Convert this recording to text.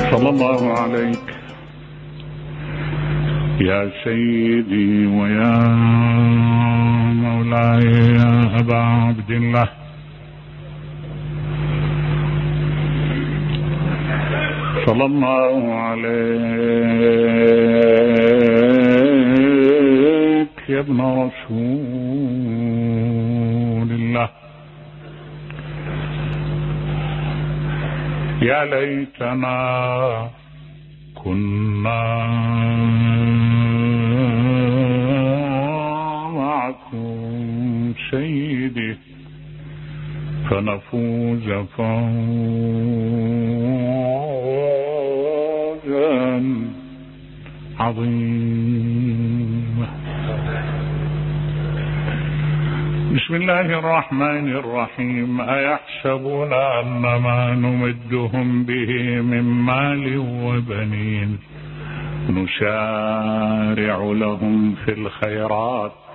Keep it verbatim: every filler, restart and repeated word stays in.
صلى الله عليك يا سيدي ويا مولاي يا أبا عبد الله، صلى الله عليك يا ابن رسول الله. يا ليتنا كنا معكم سيدي فنفوز فوزا عظيما. بسم الله الرحمن الرحيم. أيحسبون أن ما نمدهم به من مال وبنين نسارع لهم في الخيرات